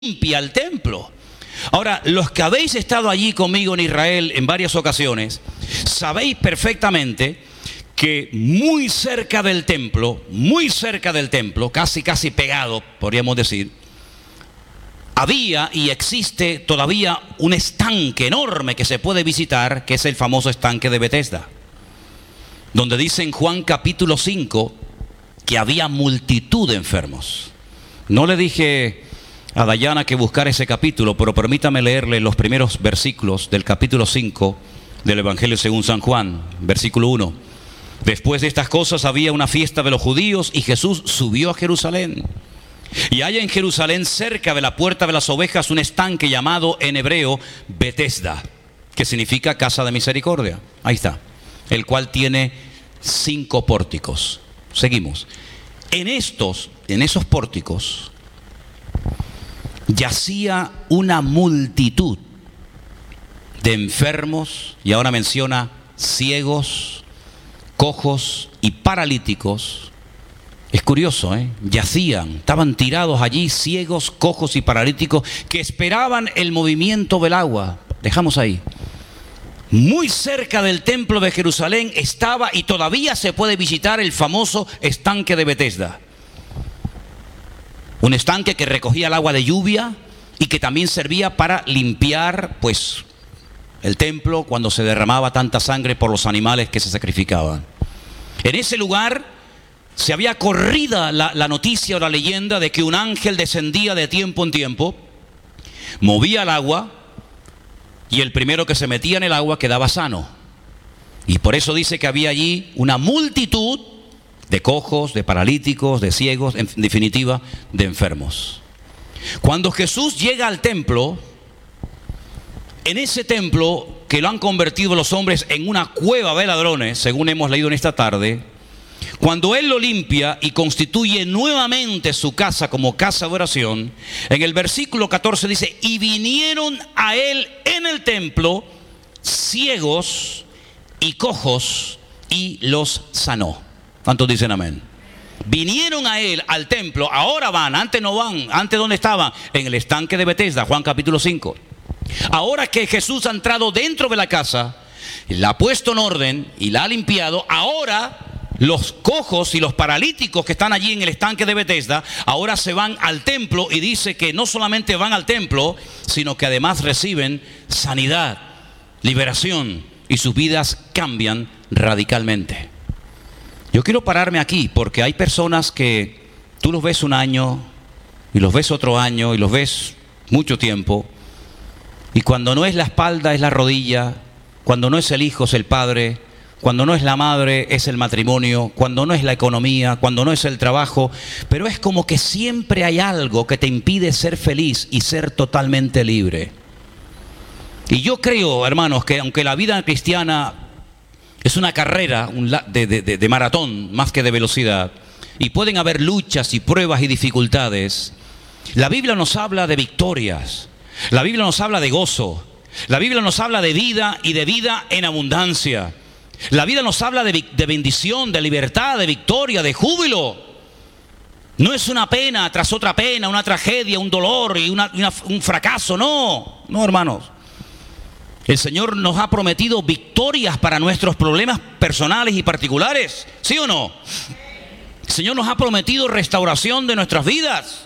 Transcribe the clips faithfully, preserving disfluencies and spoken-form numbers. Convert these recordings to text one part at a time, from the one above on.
limpia el templo. Ahora, los que habéis estado allí conmigo en Israel en varias ocasiones, sabéis perfectamente que muy cerca del templo, muy cerca del templo, casi casi pegado, podríamos decir, había y existe todavía un estanque enorme que se puede visitar, que es el famoso estanque de Betesda, donde dice en Juan capítulo cinco que había multitud de enfermos. No le dije a Dayana que buscar ese capítulo, pero permítame leerle los primeros versículos del capítulo cinco del Evangelio según San Juan, versículo uno. Después de estas cosas había una fiesta de los judíos y Jesús subió a Jerusalén. Y hay en Jerusalén, cerca de la puerta de las ovejas, un estanque llamado en hebreo Betesda, que significa casa de misericordia. Ahí está, el cual tiene cinco pórticos. Seguimos. En estos, en esos pórticos, yacía una multitud de enfermos, y ahora menciona ciegos, cojos y paralíticos. Es curioso, ¿eh? Yacían, estaban tirados allí, ciegos, cojos y paralíticos, que esperaban el movimiento del agua. Dejamos ahí. Muy cerca del templo de Jerusalén estaba, y todavía se puede visitar, el famoso estanque de Betesda. Un estanque que recogía el agua de lluvia y que también servía para limpiar, pues, el templo cuando se derramaba tanta sangre por los animales que se sacrificaban. En ese lugar se había corrida la, la noticia o la leyenda de que un ángel descendía de tiempo en tiempo, movía el agua, y el primero que se metía en el agua quedaba sano. Y por eso dice que había allí una multitud de cojos, de paralíticos, de ciegos, en definitiva, de enfermos. Cuando Jesús llega al templo, en ese templo que lo han convertido los hombres en una cueva de ladrones, según hemos leído en esta tarde, cuando Él lo limpia y constituye nuevamente su casa como casa de oración, en el versículo catorce dice: y vinieron a Él en el templo ciegos y cojos y los sanó. ¿Cuántos dicen amén? Vinieron a Él al templo, ahora van, antes no van. Antes, ¿dónde estaban? En el estanque de Betesda, Juan capítulo cinco. Ahora que Jesús ha entrado dentro de la casa, la ha puesto en orden y la ha limpiado, ahora los cojos y los paralíticos que están allí en el estanque de Betesda, ahora se van al templo, y dice que no solamente van al templo, sino que además reciben sanidad, liberación, y sus vidas cambian radicalmente. Yo quiero pararme aquí porque hay personas que tú los ves un año y los ves otro año y los ves mucho tiempo, y cuando no es la espalda es la rodilla, cuando no es el hijo es el padre, cuando no es la madre es el matrimonio, cuando no es la economía, cuando no es el trabajo, pero es como que siempre hay algo que te impide ser feliz y ser totalmente libre. Y yo creo, hermanos, que aunque la vida cristiana es una carrera de, de, de, de maratón más que de velocidad, y pueden haber luchas y pruebas y dificultades, la Biblia nos habla de victorias, la Biblia nos habla de gozo, la Biblia nos habla de vida y de vida en abundancia. La vida nos habla de, de bendición, de libertad, de victoria, de júbilo. No es una pena tras otra pena, una tragedia, un dolor y una, una, un fracaso. No, no, hermanos. El Señor nos ha prometido victorias para nuestros problemas personales y particulares. ¿Sí o no? El Señor nos ha prometido restauración de nuestras vidas.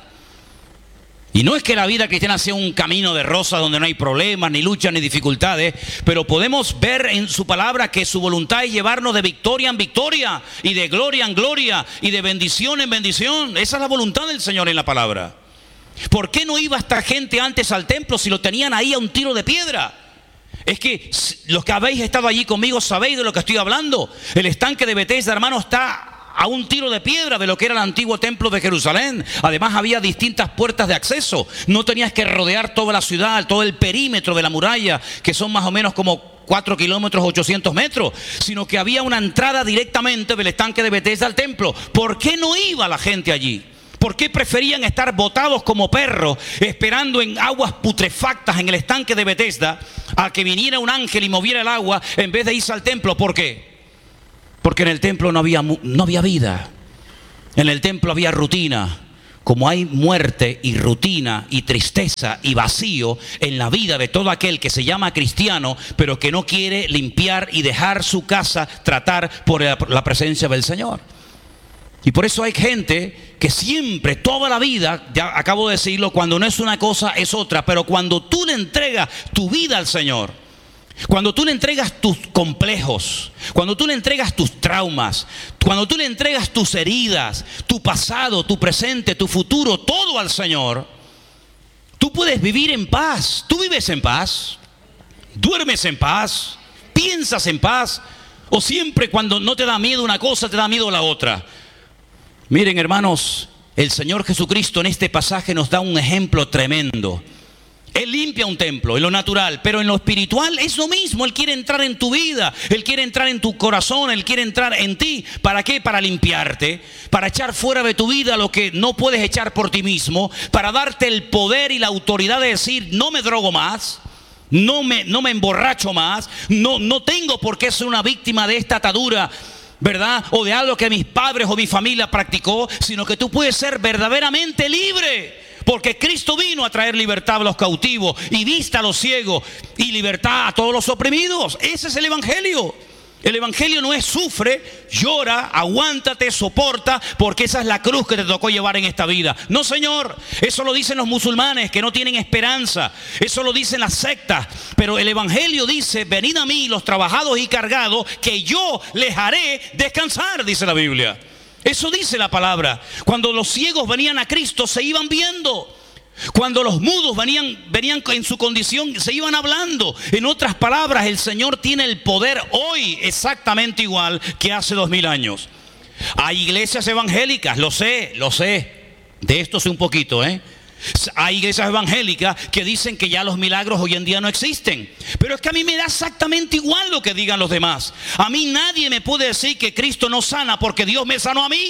Y no es que la vida cristiana sea un camino de rosas donde no hay problemas, ni luchas, ni dificultades, pero podemos ver en su palabra que su voluntad es llevarnos de victoria en victoria, y de gloria en gloria, y de bendición en bendición. Esa es la voluntad del Señor en la palabra. ¿Por qué no iba esta gente antes al templo si lo tenían ahí a un tiro de piedra? Es que los que habéis estado allí conmigo sabéis de lo que estoy hablando. El estanque de Betesda, hermano, está a un tiro de piedra de lo que era el antiguo templo de Jerusalén. Además había distintas puertas de acceso. No tenías que rodear toda la ciudad, todo el perímetro de la muralla, que son más o menos como cuatro kilómetros, ochocientos metros, sino que había una entrada directamente del estanque de Betesda al templo. ¿Por qué no iba la gente allí? ¿Por qué preferían estar botados como perros esperando en aguas putrefactas en el estanque de Betesda a que viniera un ángel y moviera el agua en vez de irse al templo? ¿Por qué? Porque en el templo no había, no había vida. En el templo había rutina. como hay muerte y rutina y tristeza y vacío en la vida de todo aquel que se llama cristiano, pero que no quiere limpiar y dejar su casa tratar por la presencia del Señor. Y por eso hay gente que siempre, toda la vida, ya acabo de decirlo, cuando no es una cosa es otra, pero cuando tú le entregas tu vida al Señor, cuando tú le entregas tus complejos, cuando tú le entregas tus traumas, cuando tú le entregas tus heridas, tu pasado, tu presente, tu futuro, todo al Señor, tú puedes vivir en paz. Tú vives en paz, duermes en paz, piensas en paz, o siempre cuando no te da miedo una cosa, te da miedo la otra. Miren, hermanos, el Señor Jesucristo en este pasaje nos da un ejemplo tremendo. Él limpia un templo en lo natural, pero en lo espiritual es lo mismo. Él quiere entrar en tu vida, Él quiere entrar en tu corazón, Él quiere entrar en ti. ¿Para qué? Para limpiarte, para echar fuera de tu vida lo que no puedes echar por ti mismo, para darte el poder y la autoridad de decir, no me drogo más, no me, no me emborracho más, no, no tengo por qué ser una víctima de esta atadura, ¿verdad? O de algo que mis padres o mi familia practicó, sino que tú puedes ser verdaderamente libre. Porque Cristo vino a traer libertad a los cautivos y vista a los ciegos y libertad a todos los oprimidos. Ese es el Evangelio. El Evangelio no es sufre, llora, aguántate, soporta, porque esa es la cruz que te tocó llevar en esta vida. No, Señor, eso lo dicen los musulmanes que no tienen esperanza. Eso lo dicen las sectas. Pero el Evangelio dice, venid a mí los trabajados y cargados, que yo les haré descansar, dice la Biblia. Eso dice la palabra. Cuando los ciegos venían a Cristo, se iban viendo. Cuando los mudos venían, venían en su condición, se iban hablando. En otras palabras, el Señor tiene el poder hoy exactamente igual que hace dos mil años. Hay iglesias evangélicas, lo sé, lo sé. De esto sé un poquito, ¿eh? Hay iglesias evangélicas que dicen que ya los milagros hoy en día no existen. Pero es que a mí me da exactamente igual lo que digan los demás. A mí nadie me puede decir que Cristo no sana porque Dios me sanó a mí.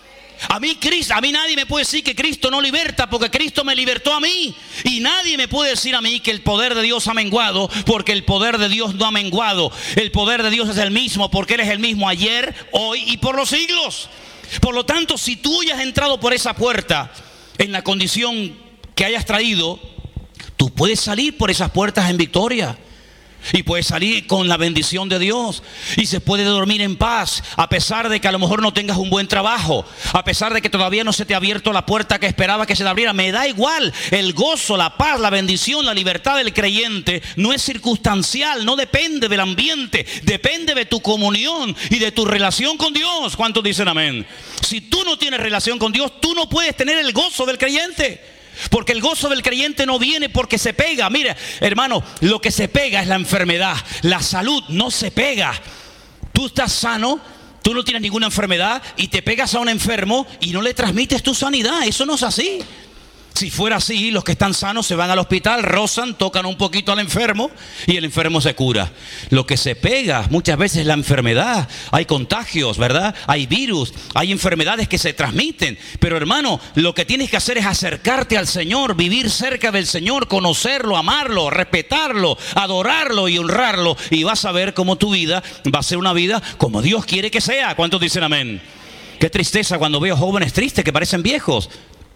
A mí, Cristo, a mí nadie me puede decir que Cristo no liberta porque Cristo me libertó a mí. Y nadie me puede decir a mí que el poder de Dios ha menguado porque el poder de Dios no ha menguado. El poder de Dios es el mismo porque Él es el mismo ayer, hoy y por los siglos. Por lo tanto, si tú ya has entrado por esa puerta en la condición que hayas traído, tú puedes salir por esas puertas en victoria. Y puedes salir con la bendición de Dios. Y se puede dormir en paz, a pesar de que a lo mejor no tengas un buen trabajo, a pesar de que todavía no se te ha abierto la puerta que esperaba que se te abriera. Me da igual. El gozo, la paz, la bendición, la libertad del creyente no es circunstancial, no depende del ambiente, depende de tu comunión y de tu relación con Dios. ¿Cuántos dicen amén? Si tú no tienes relación con Dios, tú no puedes tener el gozo del creyente. Porque el gozo del creyente no viene porque se pega. Mira, hermano, lo que se pega es la enfermedad. La salud no se pega. Tú estás sano, tú no tienes ninguna enfermedad y te pegas a un enfermo y no le transmites tu sanidad. Eso no es así. Si fuera así, los que están sanos se van al hospital, rozan, tocan un poquito al enfermo y el enfermo se cura. Lo que se pega muchas veces es la enfermedad. Hay contagios, ¿verdad? Hay virus, hay enfermedades que se transmiten. Pero hermano, lo que tienes que hacer es acercarte al Señor, vivir cerca del Señor, conocerlo, amarlo, respetarlo, adorarlo y honrarlo. Y vas a ver cómo tu vida va a ser una vida como Dios quiere que sea. ¿Cuántos dicen amén? Qué tristeza cuando veo jóvenes tristes que parecen viejos.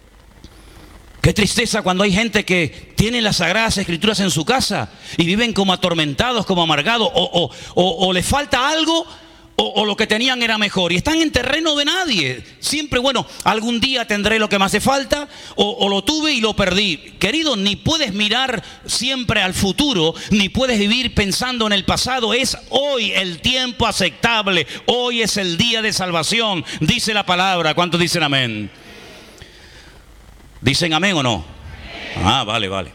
Qué tristeza cuando hay gente que tiene las Sagradas Escrituras en su casa y viven como atormentados, como amargados, o, o, o, o les falta algo, o, o lo que tenían era mejor. Y están en terreno de nadie. Siempre, bueno, algún día tendré lo que me hace falta, o, o lo tuve y lo perdí. Querido, ni puedes mirar siempre al futuro, ni puedes vivir pensando en el pasado. Es hoy el tiempo aceptable. Hoy es el día de salvación, dice la palabra. ¿Cuántos dicen amén? ¿Dicen amén o no? Ah, vale, vale.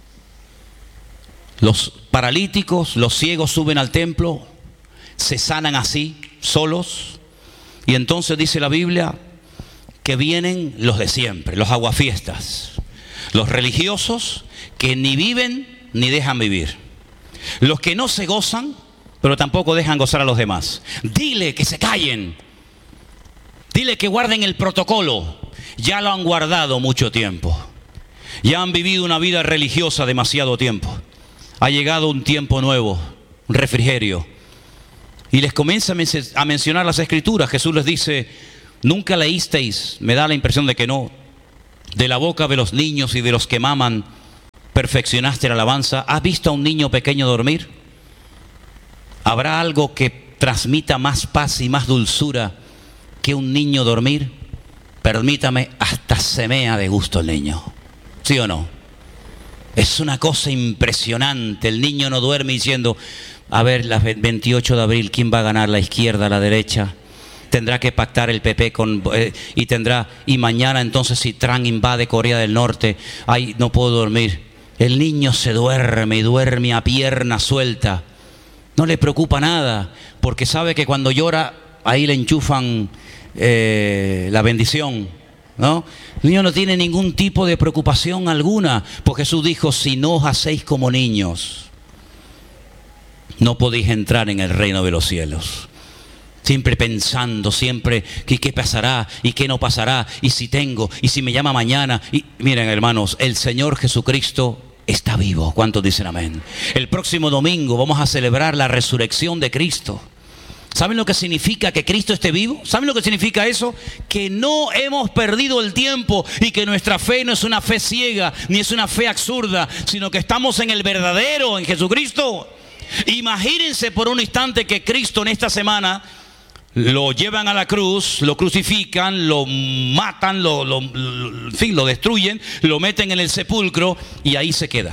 Los paralíticos, los ciegos suben al templo, se sanan así, solos. Y entonces dice la Biblia que vienen los de siempre, los aguafiestas. Los religiosos que ni viven ni dejan vivir. Los que no se gozan, pero tampoco dejan gozar a los demás. Dile que se callen. Dile que guarden el protocolo. Ya lo han guardado mucho tiempo. Ya han vivido una vida religiosa demasiado tiempo. Ha llegado un tiempo nuevo, un refrigerio. Y les comienza a mencionar las Escrituras. Jesús les dice, nunca leísteis, me da la impresión de que no, De la boca de los niños y de los que maman, perfeccionaste la alabanza. ¿Has visto a un niño pequeño dormir? ¿Habrá algo que transmita más paz y más dulzura que un niño dormir? Permítame, hasta se mea de gusto el niño. ¿Sí o no? Es una cosa impresionante. El niño no duerme diciendo, a ver, las veintiocho de abril, ¿quién va a ganar, la izquierda, la derecha? Tendrá que pactar el P P con, eh, y tendrá, y mañana entonces si Trump invade Corea del Norte, ay, no puedo dormir. El niño se duerme y duerme a pierna suelta. No le preocupa nada, porque sabe que cuando llora, ahí le enchufan eh, la bendición, ¿no? El niño no tiene ningún tipo de preocupación alguna, porque Jesús dijo, si no os hacéis como niños, no podéis entrar en el reino de los cielos. Siempre pensando, siempre, ¿qué, qué pasará? ¿Y qué no pasará? ¿Y si tengo? ¿Y si me llama mañana? Y miren, hermanos, el Señor Jesucristo está vivo. ¿Cuántos dicen amén? El próximo domingo vamos a celebrar la resurrección de Cristo. ¿Saben lo que significa que Cristo esté vivo? ¿Saben lo que significa eso? Que no hemos perdido el tiempo y que nuestra fe no es una fe ciega, ni es una fe absurda, sino que estamos en el verdadero, en Jesucristo. Imagínense por un instante que Cristo en esta semana lo llevan a la cruz, lo crucifican, lo matan, lo, lo, lo, en fin, lo destruyen, lo meten en el sepulcro y ahí se queda.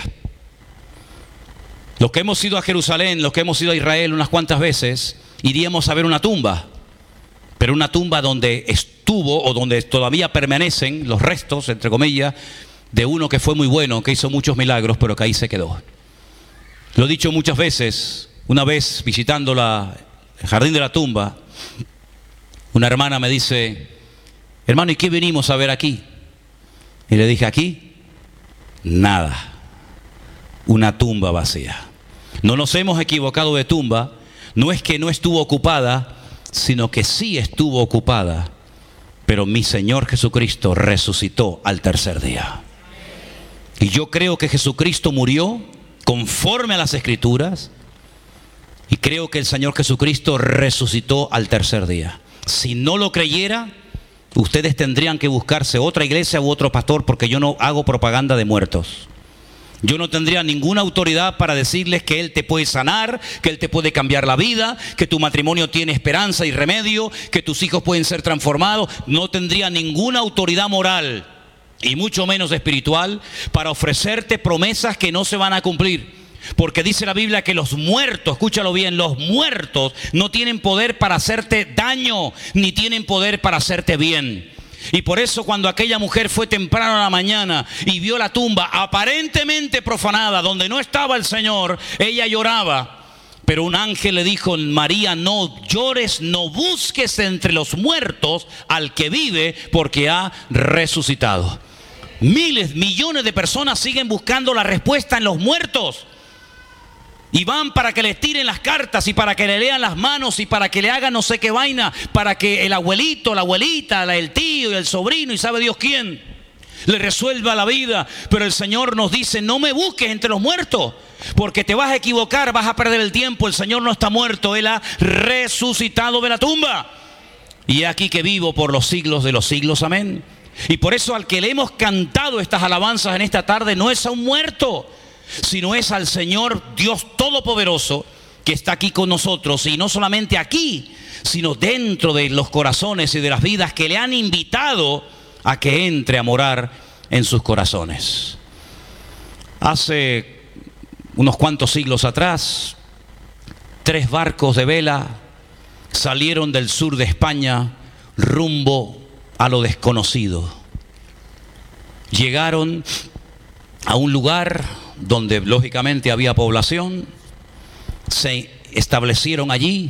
Los que hemos ido a Jerusalén, los que hemos ido a Israel unas cuantas veces, iríamos a ver una tumba, pero una tumba donde estuvo o donde todavía permanecen los restos, entre comillas, de uno que fue muy bueno, que hizo muchos milagros, pero que ahí se quedó. Lo he dicho muchas veces. Una vez visitando la, el jardín de la tumba, una hermana me dice, hermano, ¿y qué venimos a ver aquí? Y le dije, aquí, nada, una tumba vacía. No nos hemos equivocado de tumba, no es que no estuvo ocupada, sino que sí estuvo ocupada, pero mi Señor Jesucristo resucitó al tercer día. Y yo creo que Jesucristo murió conforme a las Escrituras, y creo que el Señor Jesucristo resucitó al tercer día. Si no lo creyera, ustedes tendrían que buscarse otra iglesia u otro pastor, porque yo no hago propaganda de muertos. Yo no tendría ninguna autoridad para decirles que Él te puede sanar, que Él te puede cambiar la vida, que tu matrimonio tiene esperanza y remedio, que tus hijos pueden ser transformados. No tendría ninguna autoridad moral, y mucho menos espiritual, para ofrecerte promesas que no se van a cumplir. Porque dice la Biblia que los muertos, escúchalo bien, los muertos no tienen poder para hacerte daño, ni tienen poder para hacerte bien. Y por eso cuando aquella mujer fue temprano a la mañana y vio la tumba aparentemente profanada, donde no estaba el Señor, ella lloraba. Pero un ángel le dijo, María, no llores, no busques entre los muertos al que vive, porque ha resucitado. Miles, millones de personas siguen buscando la respuesta en los muertos. Y van para que les tiren las cartas y para que le lean las manos y para que le hagan no sé qué vaina, para que el abuelito, la abuelita, el tío y el sobrino y sabe Dios quién le resuelva la vida. Pero el Señor nos dice, no me busques entre los muertos, porque te vas a equivocar, vas a perder el tiempo. El Señor no está muerto, Él ha resucitado de la tumba. Y aquí que vivo por los siglos de los siglos, amén. Y por eso al que le hemos cantado estas alabanzas en esta tarde no es a un muerto, sino es al Señor Dios Todopoderoso, que está aquí con nosotros, y no solamente aquí, sino dentro de los corazones y de las vidas que le han invitado a que entre a morar en sus corazones. Hace unos cuantos siglos atrás, tres barcos de vela salieron del sur de España rumbo a lo desconocido. Llegaron a un lugar donde lógicamente había población, se establecieron allí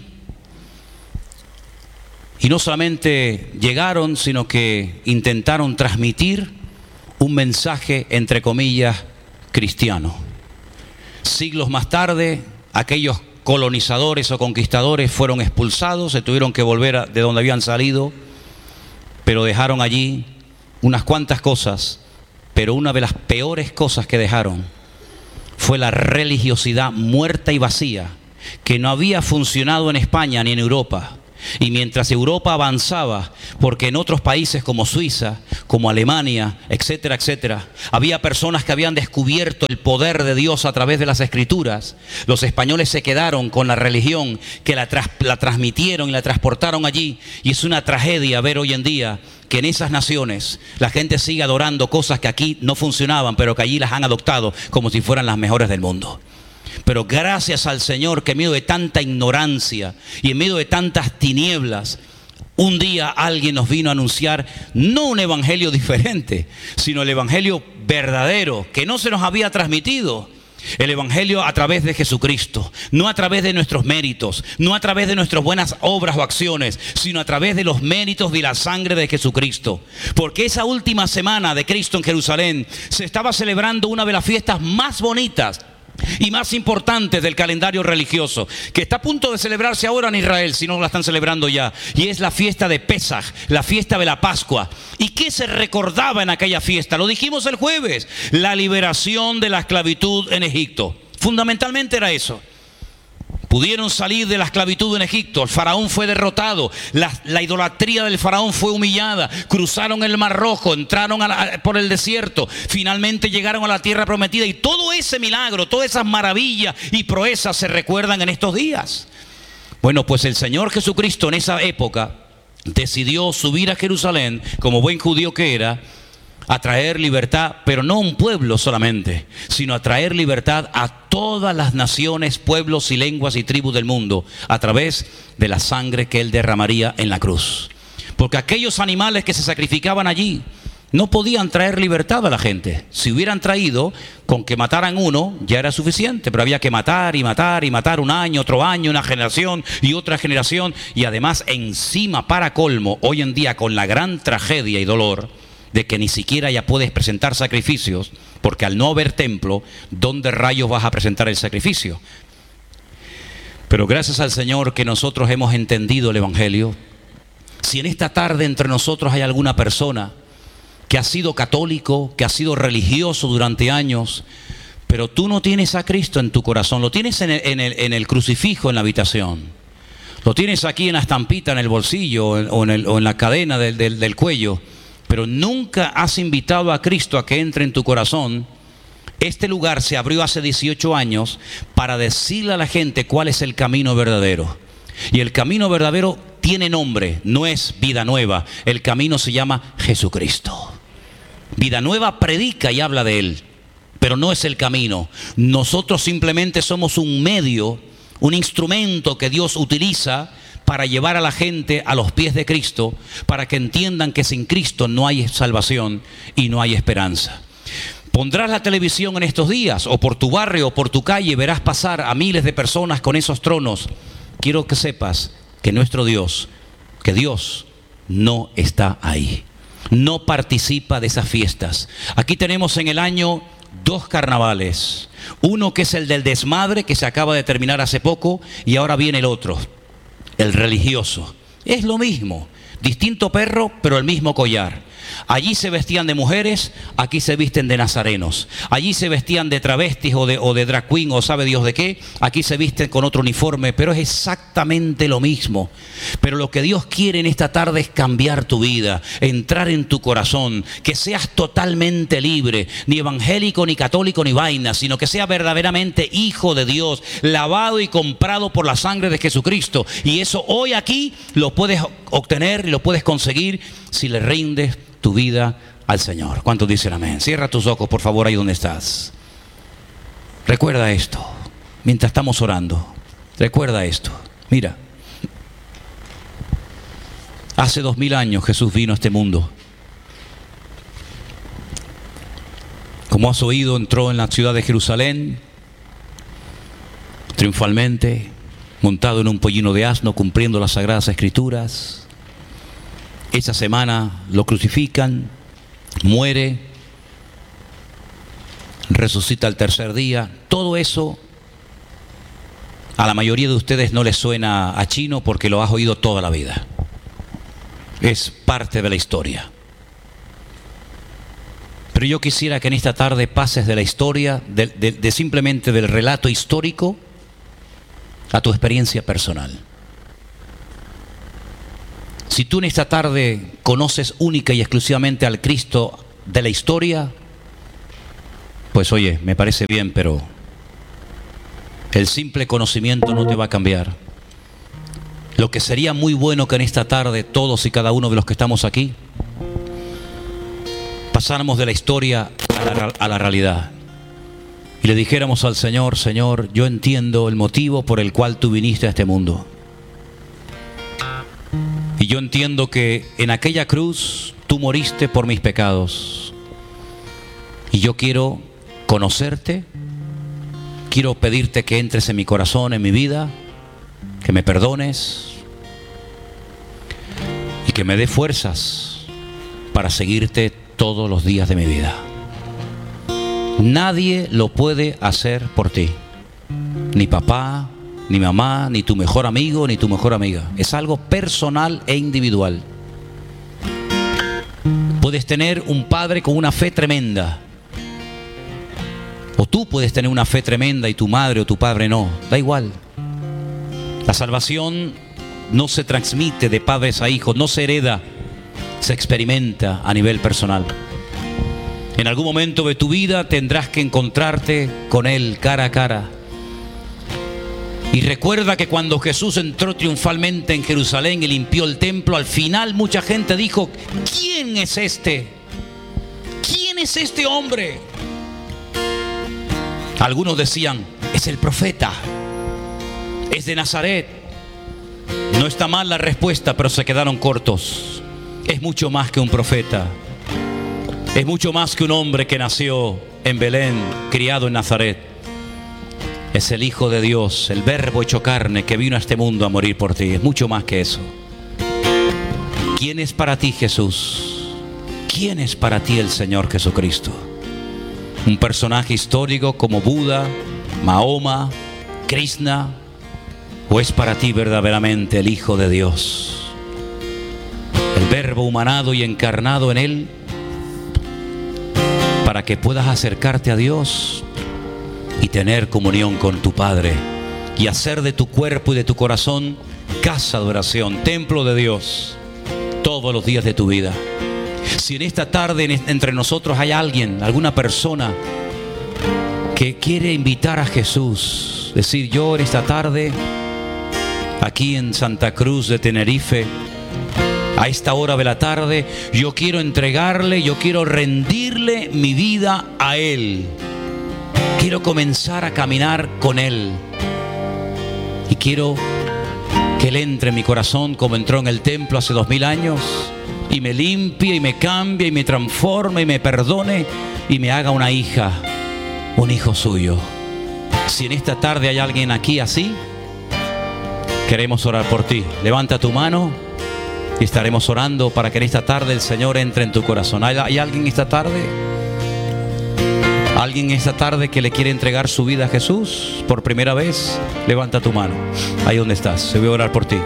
y no solamente llegaron, sino que intentaron transmitir un mensaje, entre comillas, cristiano. Siglos más tarde, aquellos colonizadores o conquistadores fueron expulsados, se tuvieron que volver a, de donde habían salido, pero dejaron allí unas cuantas cosas. Pero una de las peores cosas que dejaron fue la religiosidad muerta y vacía, que no había funcionado en España ni en Europa, Y mientras Europa avanzaba, porque en otros países como Suiza, como Alemania, etcétera, etcétera, había personas que habían descubierto el poder de Dios a través de las Escrituras, los españoles se quedaron con la religión que la, tras, la transmitieron y la transportaron allí. Y es una tragedia ver hoy en día que en esas naciones la gente sigue adorando cosas que aquí no funcionaban, pero que allí las han adoptado como si fueran las mejores del mundo. Pero gracias al Señor que en medio de tanta ignorancia y en medio de tantas tinieblas, un día alguien nos vino a anunciar no un evangelio diferente, sino el evangelio verdadero que no se nos había transmitido. El evangelio a través de Jesucristo, no a través de nuestros méritos, no a través de nuestras buenas obras o acciones, sino a través de los méritos de la sangre de Jesucristo. Porque esa última semana de Cristo en Jerusalén se estaba celebrando una de las fiestas más bonitas y más importantes del calendario religioso, que está a punto de celebrarse ahora en Israel, si no la están celebrando ya, y es la fiesta de Pesaj, la fiesta de la Pascua. ¿Y qué se recordaba en aquella fiesta? Lo dijimos el jueves, la liberación de la esclavitud en Egipto. Fundamentalmente era eso. Pudieron salir de la esclavitud en Egipto, el faraón fue derrotado, la, la idolatría del faraón fue humillada, cruzaron el Mar Rojo, entraron a la, por el desierto, finalmente llegaron a la tierra prometida, y todo ese milagro, todas esas maravillas y proezas se recuerdan en estos días. Bueno, pues el Señor Jesucristo en esa época decidió subir a Jerusalén, como buen judío que era, a traer libertad, pero no a un pueblo solamente, sino a traer libertad a todas las naciones, pueblos y lenguas y tribus del mundo, a través de la sangre que Él derramaría en la cruz. Porque aquellos animales que se sacrificaban allí no podían traer libertad a la gente. Si hubieran traído, con que mataran uno ya era suficiente, pero había que matar y matar y matar un año, otro año, una generación y otra generación. Y además encima, para colmo, hoy en día con la gran tragedia y dolor de que ni siquiera ya puedes presentar sacrificios, porque al no haber templo, ¿dónde rayos vas a presentar el sacrificio? Pero gracias al Señor que nosotros hemos entendido el evangelio. Si en esta tarde entre nosotros hay alguna persona que ha sido católico, que ha sido religioso durante años, pero tú no tienes a Cristo en tu corazón, lo tienes en el, en el, en el crucifijo en la habitación, lo tienes aquí en la estampita en el bolsillo o en, el, o en la cadena del, del, del cuello, pero nunca has invitado a Cristo a que entre en tu corazón. Este lugar se abrió hace dieciocho años para decirle a la gente cuál es el camino verdadero. Y el camino verdadero tiene nombre, no es Vida Nueva. El camino se llama Jesucristo. Vida Nueva predica y habla de Él, pero no es el camino. Nosotros simplemente somos un medio, un instrumento que Dios utiliza para llevar a la gente a los pies de Cristo, para que entiendan que sin Cristo no hay salvación y no hay esperanza. Pondrás la televisión en estos días, o por tu barrio o por tu calle, verás pasar a miles de personas con esos tronos. Quiero que sepas que nuestro Dios, que Dios no está ahí, no participa de esas fiestas. Aquí tenemos en el año dos carnavales, uno que es el del desmadre, que se acaba de terminar hace poco, y ahora viene el otro, el religioso. Es lo mismo, distinto perro, pero el mismo collar. Allí se vestían de mujeres, aquí se visten de nazarenos. Allí se vestían de travestis o de, o de drag queen o sabe Dios de qué. Aquí se visten con otro uniforme, pero es exactamente lo mismo. Pero lo que Dios quiere en esta tarde es cambiar tu vida, entrar en tu corazón, que seas totalmente libre, ni evangélico, ni católico, ni vaina, sino que seas verdaderamente hijo de Dios, lavado y comprado por la sangre de Jesucristo. Y eso hoy aquí lo puedes obtener y lo puedes conseguir si le rindes tu vida al Señor. ¿Cuántos dicen amén? Cierra tus ojos, por favor, ahí donde estás. Recuerda esto, mientras estamos orando. Recuerda esto. Mira, hace dos mil años Jesús vino a este mundo. Como has oído, entró en la ciudad de Jerusalén triunfalmente, montado en un pollino de asno, cumpliendo las sagradas escrituras. Esa semana lo crucifican, muere, resucita al tercer día. Todo eso a la mayoría de ustedes no les suena a chino porque lo has oído toda la vida. Es parte de la historia. Pero yo quisiera que en esta tarde pases de la historia, de, de, de simplemente del relato histórico, a tu experiencia personal. Si tú en esta tarde conoces única y exclusivamente al Cristo de la historia, pues oye, me parece bien, pero el simple conocimiento no te va a cambiar. Lo que sería muy bueno que en esta tarde todos y cada uno de los que estamos aquí pasáramos de la historia a la, a la realidad y le dijéramos al Señor: Señor, yo entiendo el motivo por el cual tú viniste a este mundo. Y yo entiendo que en aquella cruz tú moriste por mis pecados. Y yo quiero conocerte, quiero pedirte que entres en mi corazón, en mi vida, que me perdones y que me dé fuerzas para seguirte todos los días de mi vida. Nadie lo puede hacer por ti, ni papá, ni mamá, ni tu mejor amigo, ni tu mejor amiga. Es algo personal e individual. Puedes tener un padre con una fe tremenda, o tú puedes tener una fe tremenda y tu madre o tu padre no. Da igual. La salvación no se transmite de padres a hijos, no se hereda, se experimenta a nivel personal. En algún momento de tu vida tendrás que encontrarte con Él cara a cara. Y recuerda que cuando Jesús entró triunfalmente en Jerusalén y limpió el templo, al final mucha gente dijo: ¿quién es este? ¿Quién es este hombre? Algunos decían: es el profeta, es de Nazaret. No está mal la respuesta, pero se quedaron cortos. Es mucho más que un profeta. Es mucho más que un hombre que nació en Belén, criado en Nazaret. Es el Hijo de Dios, el Verbo hecho carne, que vino a este mundo a morir por ti. Es mucho más que eso. ¿Quién es para ti Jesús? ¿Quién es para ti el Señor Jesucristo? ¿Un personaje histórico como Buda, Mahoma, Krishna? ¿O es para ti verdaderamente el Hijo de Dios? El Verbo humanado y encarnado en Él, para que puedas acercarte a Dios y tener comunión con tu Padre y hacer de tu cuerpo y de tu corazón casa de oración, templo de Dios todos los días de tu vida. Si en esta tarde entre nosotros hay alguien, alguna persona que quiere invitar a Jesús, decir: yo en esta tarde aquí en Santa Cruz de Tenerife, a esta hora de la tarde, yo quiero entregarle, yo quiero rendirle mi vida a Él. Quiero comenzar a caminar con Él. Y quiero que Él entre en mi corazón como entró en el templo hace dos mil años. Y me limpie y me cambie y me transforme y me perdone y me haga una hija, un hijo suyo. Si en esta tarde hay alguien aquí así, queremos orar por ti. Levanta tu mano y estaremos orando para que en esta tarde el Señor entre en tu corazón. ¿Hay, hay alguien esta tarde? ¿Alguien esta tarde que le quiere entregar su vida a Jesús por primera vez? Levanta tu mano. Ahí donde estás. Se voy a orar por ti.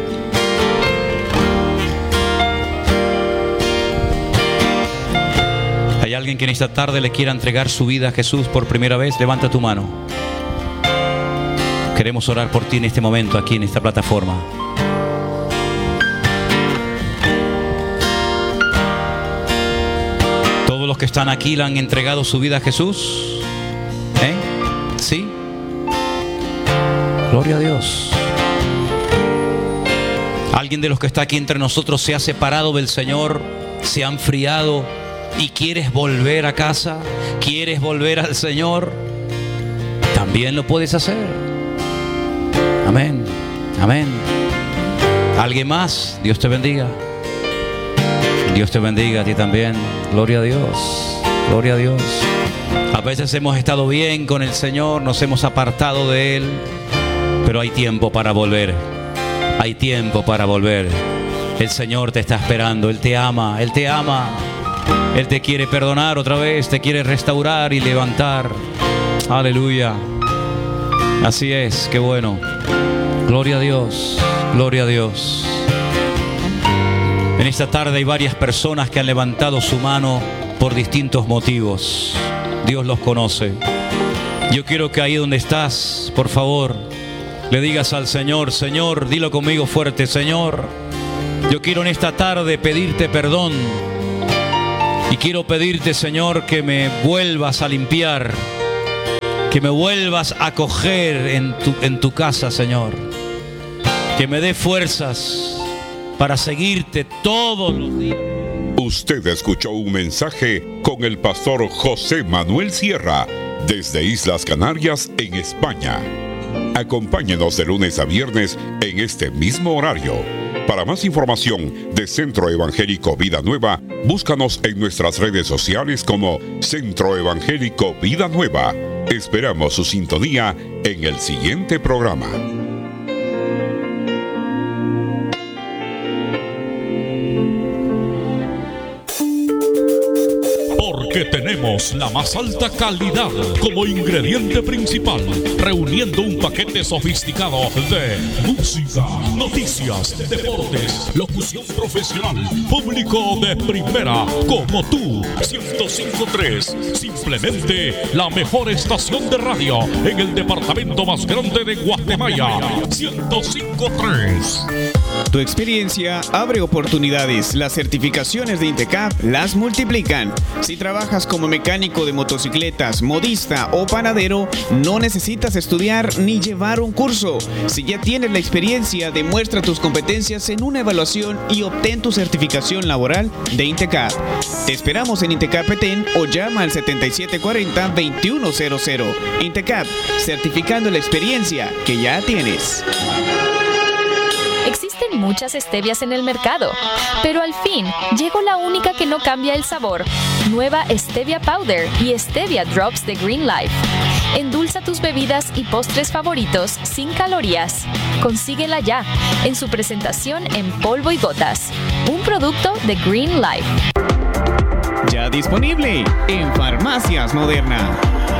¿Hay alguien que en esta tarde le quiera entregar su vida a Jesús por primera vez? Levanta tu mano. Queremos orar por ti en este momento, aquí en esta plataforma. Todos los que están aquí le han entregado su vida a Jesús. ¿Eh? ¿Sí? Gloria a Dios. Alguien de los que está aquí entre nosotros se ha separado del Señor, se ha enfriado y quieres volver a casa, quieres volver al Señor, también lo puedes hacer. Amén, amén. ¿Alguien más? Dios te bendiga. Dios te bendiga a ti también. Gloria a Dios, gloria a Dios. A veces hemos estado bien con el Señor, nos hemos apartado de Él, pero hay tiempo para volver. Hay tiempo para volver. El Señor te está esperando, Él te ama, Él te ama. Él te quiere perdonar otra vez, te quiere restaurar y levantar. Aleluya. Así es, qué bueno. Gloria a Dios, gloria a Dios. En esta tarde hay varias personas que han levantado su mano por distintos motivos. Dios los conoce. Yo quiero que ahí donde estás, por favor, le digas al Señor: Señor, dilo conmigo fuerte: Señor, Yo quiero en esta tarde pedirte perdón y quiero pedirte, Señor, que me vuelvas a limpiar, que me vuelvas a acoger en tu, en tu casa, Señor, que me dé fuerzas para seguirte todos los días. Usted escuchó un mensaje con el pastor José Manuel Sierra desde Islas Canarias, en España. Acompáñenos de lunes a viernes en este mismo horario. Para más información de Centro Evangélico Vida Nueva, búscanos en nuestras redes sociales como Centro Evangélico Vida Nueva. Esperamos su sintonía en el siguiente programa. Porque tenemos la más alta calidad como ingrediente principal, reuniendo un paquete sofisticado de música, noticias, deportes, locución profesional, público de primera, como tú. ciento cinco punto tres, simplemente la mejor estación de radio en el departamento más grande de Guatemala. ciento cinco punto tres. Tu experiencia abre oportunidades. Las certificaciones de INTECAP las multiplican. Si trabajas como mecánico de motocicletas, modista o panadero, no necesitas estudiar ni llevar un curso. Si ya tienes la experiencia, demuestra tus competencias en una evaluación y obtén tu certificación laboral de INTECAP. Te esperamos en INTECAP Petén o llama al setenta y siete cuarenta, veintiuno cero cero. INTECAP, certificando la experiencia que ya tienes. Existen muchas stevias en el mercado, pero al fin llegó la única que no cambia el sabor. Nueva Stevia Powder y Stevia Drops de Green Life. Endulza tus bebidas y postres favoritos sin calorías. Consíguela ya en su presentación en polvo y gotas. Un producto de Green Life. Ya disponible en Farmacias Moderna.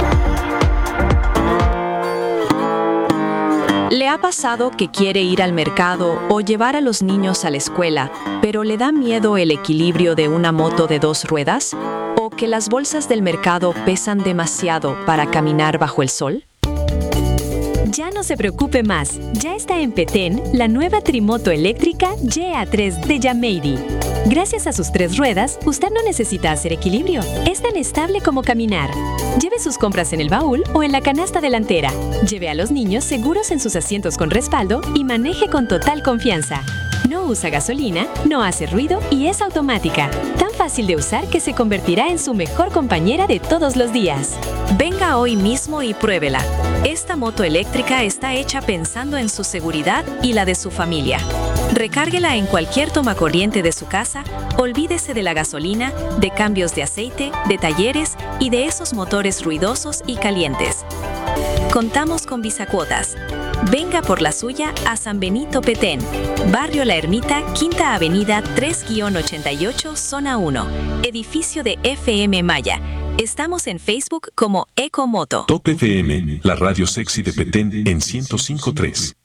¿Le ha pasado que quiere ir al mercado o llevar a los niños a la escuela, pero le da miedo el equilibrio de una moto de dos ruedas? ¿O que las bolsas del mercado pesan demasiado para caminar bajo el sol? Ya no se preocupe más, ya está en Petén la nueva trimoto eléctrica G A tres de Yameiri. Gracias a sus tres ruedas, usted no necesita hacer equilibrio. Es tan estable como caminar. Lleve sus compras en el baúl o en la canasta delantera. Lleve a los niños seguros en sus asientos con respaldo y maneje con total confianza. No usa gasolina, no hace ruido y es automática. Tan fácil de usar que se convertirá en su mejor compañera de todos los días. Venga hoy mismo y pruébela. Esta moto eléctrica está hecha pensando en su seguridad y la de su familia. Recárguela en cualquier tomacorriente de su casa, olvídese de la gasolina, de cambios de aceite, de talleres y de esos motores ruidosos y calientes. Contamos con Bisacuotas. Venga por la suya a San Benito Petén, Barrio La Ermita, Quinta Avenida tres ochenta y ocho, Zona uno, edificio de F M Maya. Estamos en Facebook como Ecomoto. Top F M, la radio sexy de Petén en ciento cinco punto tres.